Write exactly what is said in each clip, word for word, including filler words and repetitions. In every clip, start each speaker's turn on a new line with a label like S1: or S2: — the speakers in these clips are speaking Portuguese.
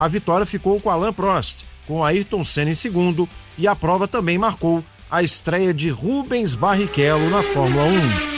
S1: a vitória ficou com Alain Prost, com Ayrton Senna em segundo, e a prova também marcou a estreia de Rubens Barrichello na Fórmula um.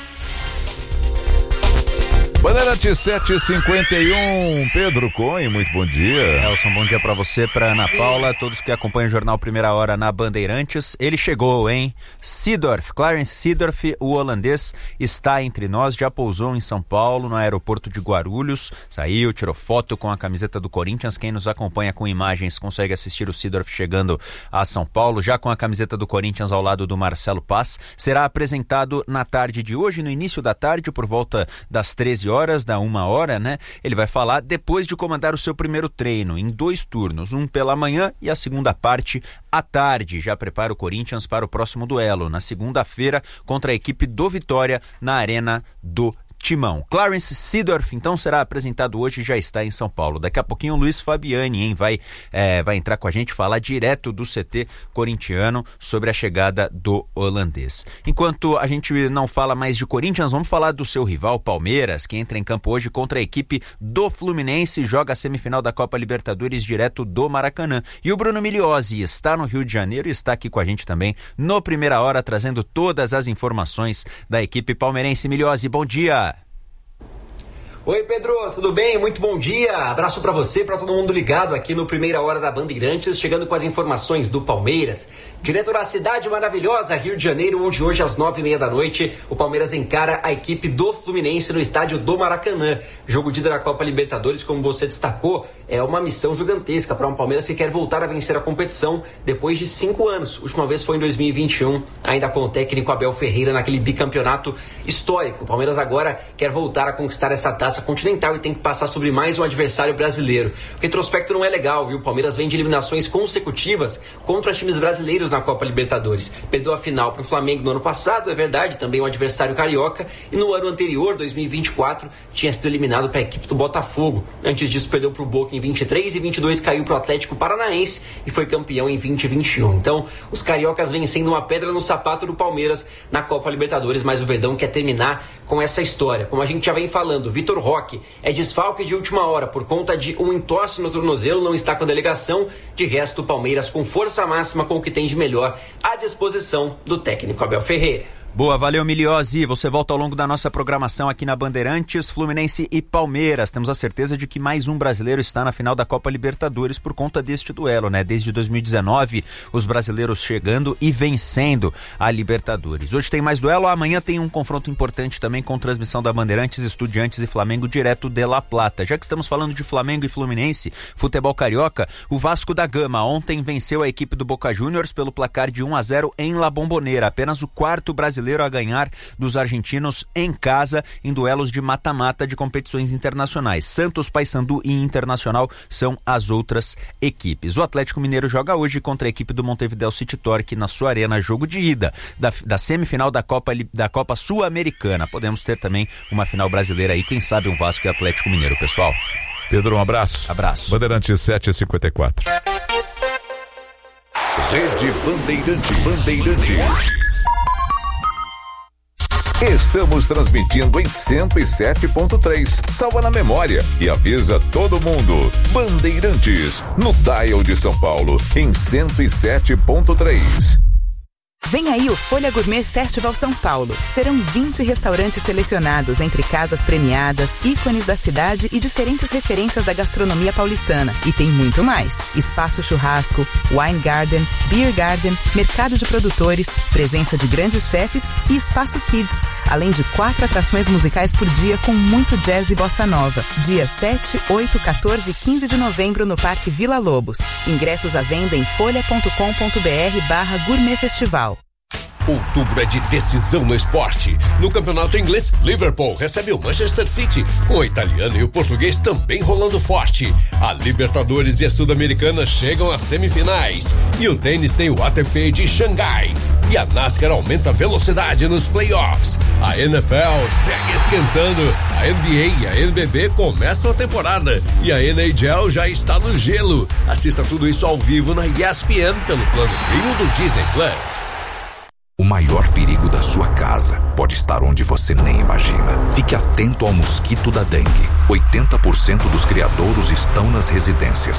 S2: Bandeirante sete e cinquenta e um, Pedro Cohen, muito bom dia.
S3: Nelson, bom dia pra você, pra Ana Paula, todos que acompanham o Jornal Primeira Hora na Bandeirantes. Ele chegou, hein? Seedorf, Clarence Seedorf, o holandês, está entre nós, já pousou em São Paulo, no aeroporto de Guarulhos, saiu, tirou foto com a camiseta do Corinthians. Quem nos acompanha com imagens consegue assistir o Seedorf chegando a São Paulo, já com a camiseta do Corinthians ao lado do Marcelo Paz. Será apresentado na tarde de hoje, no início da tarde, por volta das treze horas, da uma hora, né? Ele vai falar depois de comandar o seu primeiro treino, em dois turnos, um pela manhã e a segunda parte à tarde. Já prepara o Corinthians para o próximo duelo, na segunda-feira, contra a equipe do Vitória, na Arena do Timão. Clarence Seedorf, então, será apresentado hoje e já está em São Paulo. Daqui a pouquinho o Luiz Fabiani, hein, vai, é, vai entrar com a gente, falar direto do C T corintiano sobre a chegada do holandês. Enquanto a gente não fala mais de Corinthians, vamos falar do seu rival Palmeiras, que entra em campo hoje contra a equipe do Fluminense, joga a semifinal da Copa Libertadores direto do Maracanã. E o Bruno Migliozzi está no Rio de Janeiro e está aqui com a gente também no Primeira Hora, trazendo todas as informações da equipe palmeirense. Migliozzi, bom dia!
S4: Oi, Pedro, tudo bem? Muito bom dia. Abraço pra você, pra todo mundo ligado aqui no Primeira Hora da Bandeirantes, chegando com as informações do Palmeiras. Direto da cidade maravilhosa, Rio de Janeiro, onde hoje às nove e meia da noite o Palmeiras encara a equipe do Fluminense no estádio do Maracanã. Jogo de ida da Copa Libertadores, como você destacou, é uma missão gigantesca para um Palmeiras que quer voltar a vencer a competição depois de cinco anos. A última vez foi em dois mil e vinte e um, ainda com o técnico Abel Ferreira naquele bicampeonato histórico. O Palmeiras agora quer voltar a conquistar essa taça continental e tem que passar sobre mais um adversário brasileiro. O retrospecto não é legal, viu? O Palmeiras vem de eliminações consecutivas contra times brasileiros na Copa Libertadores. Perdeu a final para o Flamengo no ano passado, é verdade, também um adversário carioca, e no ano anterior, dois mil e vinte e quatro, tinha sido eliminado para a equipe do Botafogo. Antes disso, perdeu para o Boca em vinte e três e vinte e dois caiu para o Atlético Paranaense e foi campeão em vinte e vinte e um. Então, os cariocas vêm sendo uma pedra no sapato do Palmeiras na Copa Libertadores, mas o Verdão quer terminar com essa história. Como a gente já vem falando, Vitor Roque é desfalque de última hora por conta de um entorse no tornozelo, não está com a delegação. De resto, o Palmeiras com força máxima, com o que tem de melhor à disposição do técnico Abel Ferreira.
S3: Boa, valeu, Migliozzi. Você volta ao longo da nossa programação aqui na Bandeirantes, Fluminense e Palmeiras. Temos a certeza de que mais um brasileiro está na final da Copa Libertadores por conta deste duelo, né? Desde dois mil e dezenove, os brasileiros chegando e vencendo a Libertadores. Hoje tem mais duelo, amanhã tem um confronto importante também com transmissão da Bandeirantes, Estudiantes e Flamengo direto de La Plata. Já que estamos falando de Flamengo e Fluminense, futebol carioca, o Vasco da Gama ontem venceu a equipe do Boca Juniors pelo placar de um a zero em La Bombonera, apenas o quarto brasileiro a ganhar dos argentinos em casa em duelos de mata-mata de competições internacionais. Santos, Paysandu e Internacional são as outras equipes. O Atlético Mineiro joga hoje contra a equipe do Montevideo City Torque na sua arena, jogo de ida da, da semifinal da Copa, da Copa Sul-Americana. Podemos ter também uma final brasileira aí, quem sabe um Vasco e Atlético Mineiro, pessoal.
S2: Pedro, um abraço.
S3: Abraço.
S2: Bandeirantes sete e cinquenta e quatro.
S5: Rede Bandeirantes. Bandeirantes. Estamos transmitindo em cento e sete ponto três. Salva na memória e avisa todo mundo. Bandeirantes, no dial de São Paulo, em cento e sete ponto três.
S6: Vem aí o Folha Gourmet Festival São Paulo. Serão vinte restaurantes selecionados entre casas premiadas, ícones da cidade e diferentes referências da gastronomia paulistana. E tem muito mais. Espaço churrasco, wine garden, beer garden, mercado de produtores, presença de grandes chefes e espaço kids. Além de quatro atrações musicais por dia com muito jazz e bossa nova. Dia sete, oito, quatorze e quinze de novembro no Parque Vila Lobos. Ingressos à venda em folha ponto com ponto br barra Gourmet Festival.
S7: Outubro é de decisão no esporte. No campeonato inglês, Liverpool recebe o Manchester City, com o italiano e o português também rolando forte. A Libertadores e a Sul-Americana chegam às semifinais. E o tênis tem o A T P de Xangai. E a NASCAR aumenta a velocidade nos playoffs. A N F L segue esquentando. A N B A e a N B B começam a temporada. E a N H L já está no gelo. Assista tudo isso ao vivo na E S P N pelo plano Premium do Disney Plus.
S8: O maior perigo da sua casa pode estar onde você nem imagina. Fique atento ao mosquito da dengue. oitenta por cento dos criadouros estão nas residências.